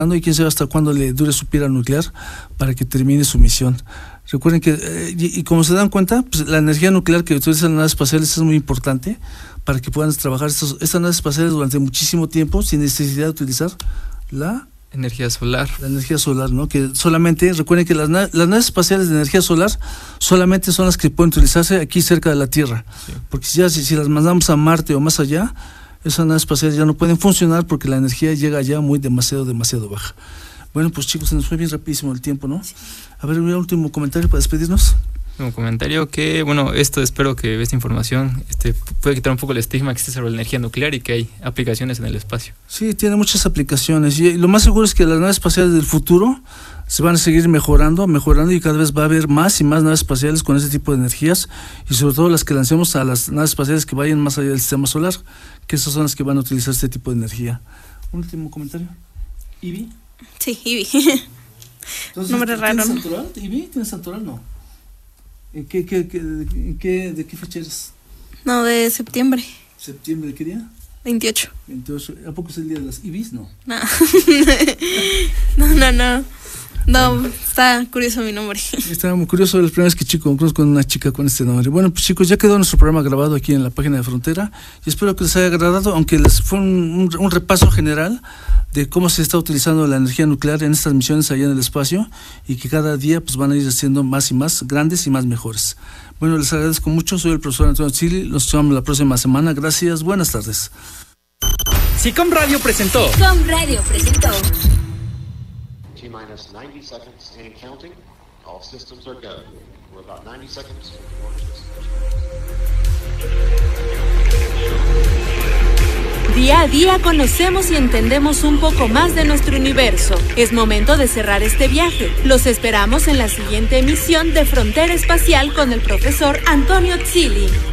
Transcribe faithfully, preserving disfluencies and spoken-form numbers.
y quién sabe hasta cuándo le dure su pila nuclear para que termine su misión. Recuerden que, eh, y, y como se dan cuenta, pues, la energía nuclear que utilizan las naves espaciales es muy importante para que puedan trabajar estos, estas naves espaciales durante muchísimo tiempo sin necesidad de utilizar la energía solar. La energía solar, ¿no? Que solamente, recuerden que las, na las naves espaciales de energía solar solamente son las que pueden utilizarse aquí cerca de la Tierra. Sí. Porque ya si, si las mandamos a Marte o más allá, esas naves espaciales ya no pueden funcionar porque la energía llega allá muy demasiado, demasiado baja. Bueno, pues chicos, se nos fue bien rapidísimo el tiempo, ¿no? A ver, un último comentario para despedirnos. Un comentario que, bueno, esto espero que esta información este, puede quitar un poco el estigma que existe sobre la energía nuclear y que hay aplicaciones en el espacio. Sí, tiene muchas aplicaciones y lo más seguro es que las naves espaciales del futuro se van a seguir mejorando, mejorando y cada vez va a haber más y más naves espaciales con ese tipo de energías y sobre todo las que lancemos a las naves espaciales que vayan más allá del sistema solar, que esas son las que van a utilizar este tipo de energía. Un último comentario. ¿Ivy? Sí, Ivy. Entonces, Nombre raro. ¿tienes Santoral? ¿Ivy? ¿Tienes Santoral? No. ¿En qué, qué, qué, en qué, ¿De qué fecha eres? No, de septiembre. ¿Septiembre de qué día? veintiocho. veintiocho. ¿A poco es el día de las Ibis? No. No. no, no, no. No, está curioso mi nombre. Está muy curioso, la primera vez que chico conozco con una chica con este nombre. Bueno, pues chicos, ya quedó nuestro programa grabado aquí en la página de Frontera y espero que les haya agradado, aunque les fue un, un, un repaso general de cómo se está utilizando la energía nuclear en estas misiones allá en el espacio y que cada día pues van a ir haciendo más y más grandes y más mejores. Bueno, les agradezco mucho, soy el profesor Antonio Chili, los vemos la próxima semana, gracias, buenas tardes. SICOM Radio presentó. SICOM Radio presentó. T-minus ninety seconds and counting. All systems are go. We're about ninety seconds from launch this. Día a día conocemos y entendemos un poco más de nuestro universo. Es momento de cerrar este viaje. Los esperamos en la siguiente emisión de Frontera Espacial con el profesor Antonio Zilli.